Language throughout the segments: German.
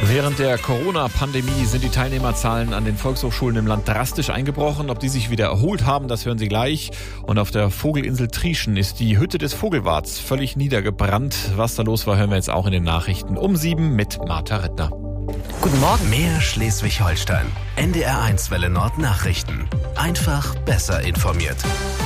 Während der Corona-Pandemie sind die Teilnehmerzahlen an den Volkshochschulen im Land drastisch eingebrochen. Ob die sich wieder erholt haben, das hören Sie gleich. Und auf der Vogelinsel Trieschen ist die Hütte des Vogelwarts völlig niedergebrannt. Was da los war, hören wir jetzt auch in den Nachrichten um 7 mit Martha Rittner. Guten Morgen. Mehr Schleswig-Holstein. NDR1 Welle Nord Nachrichten. Einfach besser informiert.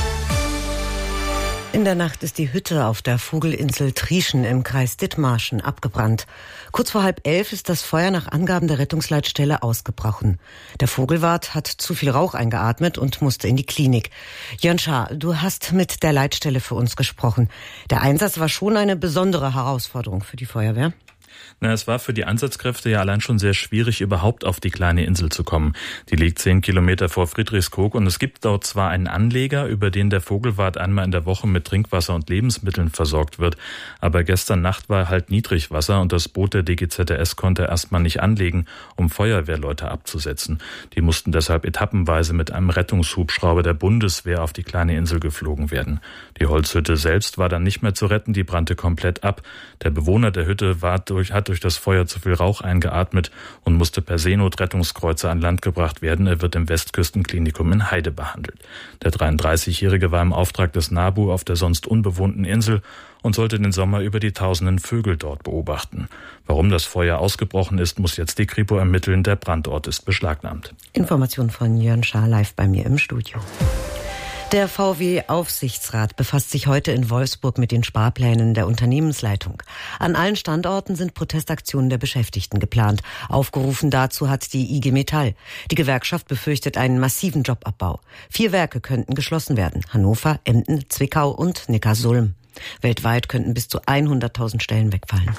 In der Nacht ist die Hütte auf der Vogelinsel Trieschen im Kreis Dithmarschen abgebrannt. Kurz vor 10:30 ist das Feuer nach Angaben der Rettungsleitstelle ausgebrochen. Der Vogelwart hat zu viel Rauch eingeatmet und musste in die Klinik. Jörn Schaar, du hast mit der Leitstelle für uns gesprochen. Der Einsatz war schon eine besondere Herausforderung für die Feuerwehr. Es war für die Einsatzkräfte ja allein schon sehr schwierig, überhaupt auf die kleine Insel zu kommen. Die liegt 10 Kilometer vor Friedrichskoog und es gibt dort zwar einen Anleger, über den der Vogelwart einmal in der Woche mit Trinkwasser und Lebensmitteln versorgt wird, aber gestern Nacht war halt Niedrigwasser und das Boot der DGZS konnte erstmal nicht anlegen, um Feuerwehrleute abzusetzen. Die mussten deshalb etappenweise mit einem Rettungshubschrauber der Bundeswehr auf die kleine Insel geflogen werden. Die Holzhütte selbst war dann nicht mehr zu retten, die brannte komplett ab. Der Bewohner der Hütte hat durch das Feuer zu viel Rauch eingeatmet und musste per Seenotrettungskreuzer an Land gebracht werden. Er wird im Westküstenklinikum in Heide behandelt. Der 33-Jährige war im Auftrag des NABU auf der sonst unbewohnten Insel und sollte den Sommer über die tausenden Vögel dort beobachten. Warum das Feuer ausgebrochen ist, muss jetzt die Kripo ermitteln. Der Brandort ist beschlagnahmt. Information von Jörn Schaar live bei mir im Studio. Der VW-Aufsichtsrat befasst sich heute in Wolfsburg mit den Sparplänen der Unternehmensleitung. An allen Standorten sind Protestaktionen der Beschäftigten geplant. Aufgerufen dazu hat die IG Metall. Die Gewerkschaft befürchtet einen massiven Jobabbau. 4 Werke könnten geschlossen werden: Hannover, Emden, Zwickau und Neckarsulm. Weltweit könnten bis zu 100.000 Stellen wegfallen.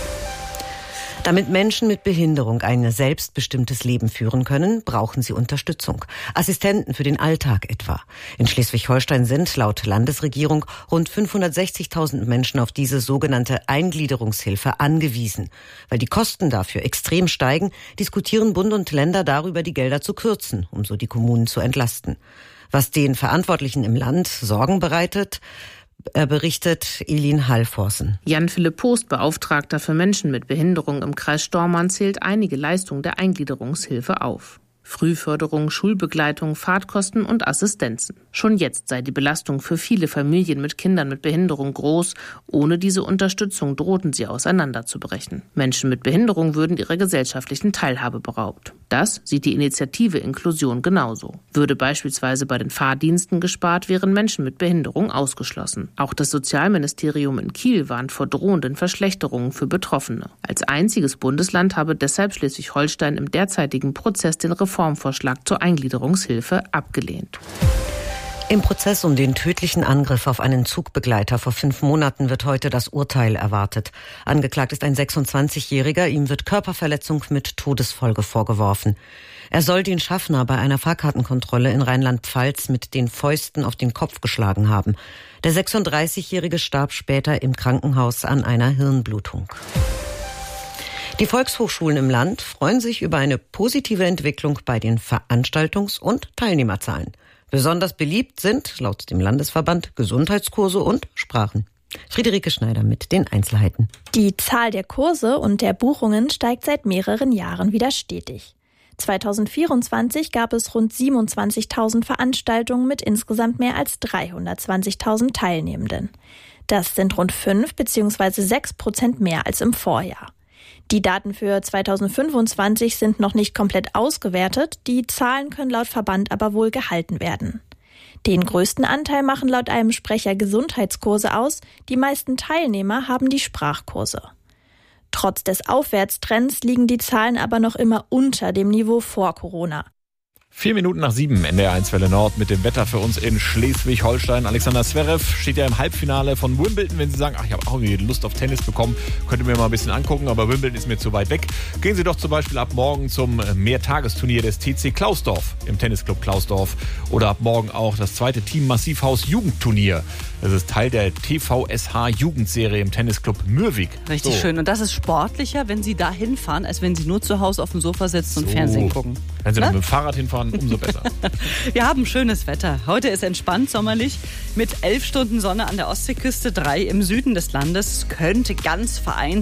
Damit Menschen mit Behinderung ein selbstbestimmtes Leben führen können, brauchen sie Unterstützung. Assistenten für den Alltag etwa. In Schleswig-Holstein sind laut Landesregierung rund 560.000 Menschen auf diese sogenannte Eingliederungshilfe angewiesen. Weil die Kosten dafür extrem steigen, diskutieren Bund und Länder darüber, die Gelder zu kürzen, um so die Kommunen zu entlasten. Was den Verantwortlichen im Land Sorgen bereitet, berichtet Elin Hallforsen. Jan-Philipp Post, Beauftragter für Menschen mit Behinderung im Kreis Stormarn, zählt einige Leistungen der Eingliederungshilfe auf. Frühförderung, Schulbegleitung, Fahrtkosten und Assistenzen. Schon jetzt sei die Belastung für viele Familien mit Kindern mit Behinderung groß. Ohne diese Unterstützung drohten sie auseinanderzubrechen. Menschen mit Behinderung würden ihrer gesellschaftlichen Teilhabe beraubt. Das sieht die Initiative Inklusion genauso. Würde beispielsweise bei den Fahrdiensten gespart, wären Menschen mit Behinderung ausgeschlossen. Auch das Sozialministerium in Kiel warnt vor drohenden Verschlechterungen für Betroffene. Als einziges Bundesland habe deshalb Schleswig-Holstein im derzeitigen Prozess den Reformvorschlag zur Eingliederungshilfe abgelehnt. Im Prozess um den tödlichen Angriff auf einen Zugbegleiter vor 5 Monaten wird heute das Urteil erwartet. Angeklagt ist ein 26-Jähriger, ihm wird Körperverletzung mit Todesfolge vorgeworfen. Er soll den Schaffner bei einer Fahrkartenkontrolle in Rheinland-Pfalz mit den Fäusten auf den Kopf geschlagen haben. Der 36-Jährige starb später im Krankenhaus an einer Hirnblutung. Die Volkshochschulen im Land freuen sich über eine positive Entwicklung bei den Veranstaltungs- und Teilnehmerzahlen. Besonders beliebt sind, laut dem Landesverband, Gesundheitskurse und Sprachen. Friederike Schneider mit den Einzelheiten. Die Zahl der Kurse und der Buchungen steigt seit mehreren Jahren wieder stetig. 2024 gab es rund 27.000 Veranstaltungen mit insgesamt mehr als 320.000 Teilnehmenden. Das sind rund 5 bzw. 6% mehr als im Vorjahr. Die Daten für 2025 sind noch nicht komplett ausgewertet, die Zahlen können laut Verband aber wohl gehalten werden. Den größten Anteil machen laut einem Sprecher Gesundheitskurse aus, die meisten Teilnehmer haben die Sprachkurse. Trotz des Aufwärtstrends liegen die Zahlen aber noch immer unter dem Niveau vor Corona. 4 Minuten nach 7, NDR1 Welle Nord mit dem Wetter für uns in Schleswig-Holstein. Alexander Zverev steht ja im Halbfinale von Wimbledon. Wenn Sie sagen, ich habe auch irgendwie Lust auf Tennis bekommen, könnt ihr mir mal ein bisschen angucken, aber Wimbledon ist mir zu weit weg. Gehen Sie doch zum Beispiel ab morgen zum Mehrtagesturnier des TC Klausdorf im Tennisclub Klausdorf oder ab morgen auch das zweite Team Massivhaus Jugendturnier. Das ist Teil der TVSH Jugendserie im Tennisclub Mürwik. Richtig schön. Und das ist sportlicher, wenn Sie da hinfahren, als wenn Sie nur zu Hause auf dem Sofa sitzen und Fernsehen gucken. Wenn Sie noch mit dem Fahrrad hinfahren, umso besser. Wir haben schönes Wetter. Heute ist entspannt sommerlich mit 11 Stunden Sonne an der Ostseeküste, 3 im Süden des Landes. Könnte ganz vereinzelt